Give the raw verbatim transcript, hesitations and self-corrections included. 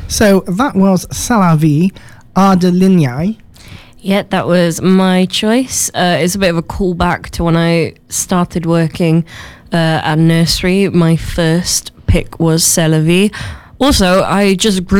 So that was C'est la vie, Ardaliniai. Yeah, that was my choice. Uh, it's a bit of a callback to when I started working uh, at nursery. My first pick was C'est la vie. Also, I just grew